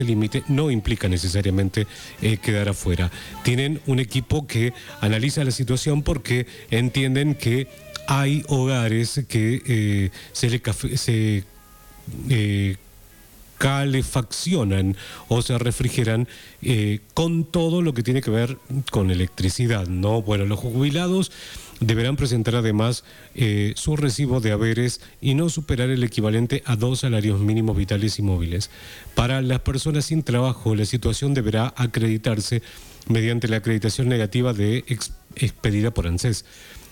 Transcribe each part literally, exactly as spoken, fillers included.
límite no implica necesariamente eh, quedar afuera. Tienen un equipo que analiza la situación porque entienden que hay hogares que eh, se le cafe, se eh, calefaccionan o se refrigeran eh, con todo lo que tiene que ver con electricidad, ¿no? Bueno, los jubilados deberán presentar además eh, su recibo de haberes y no superar el equivalente a dos salarios mínimos vitales y móviles. Para las personas sin trabajo, la situación deberá acreditarse mediante la acreditación negativa de ex, expedida por ANSES.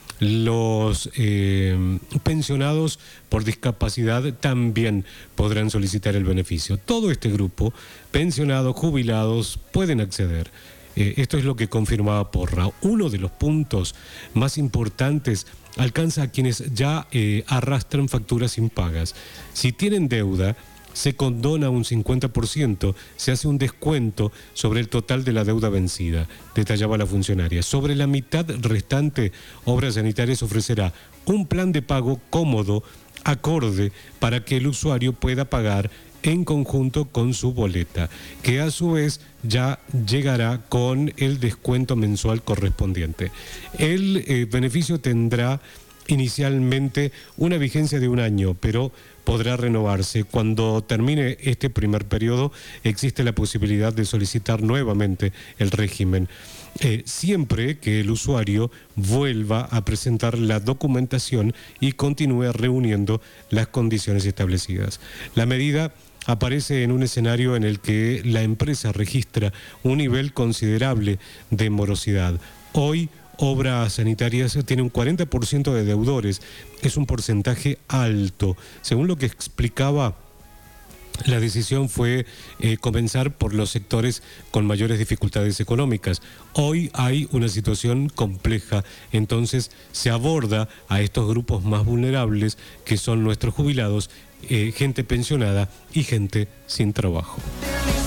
Los eh, pensionados por discapacidad también podrán solicitar el beneficio. Todo este grupo, pensionados, jubilados, pueden acceder. Eh, esto es lo que confirmaba Porra. Uno de los puntos más importantes alcanza a quienes ya eh, arrastran facturas impagas. Si tienen deuda, se condona un cincuenta por ciento, se hace un descuento sobre el total de la deuda vencida, detallaba la funcionaria. Sobre la mitad restante, Obras Sanitarias ofrecerá un plan de pago cómodo, acorde, para que el usuario pueda pagar en conjunto con su boleta, que a su vez ya llegará con el descuento mensual correspondiente. El eh, beneficio tendrá inicialmente una vigencia de un año, pero podrá renovarse. Cuando termine este primer periodo, existe la posibilidad de solicitar nuevamente el régimen, eh, siempre que el usuario vuelva a presentar la documentación y continúe reuniendo las condiciones establecidas. La medida aparece en un escenario en el que la empresa registra un nivel considerable de morosidad. Hoy, Obras Sanitarias tiene un cuarenta por ciento de deudores, es un porcentaje alto. Según lo que explicaba, la decisión fue eh, comenzar por los sectores con mayores dificultades económicas. Hoy hay una situación compleja, entonces se aborda a estos grupos más vulnerables, que son nuestros jubilados, eh, gente pensionada y gente sin trabajo.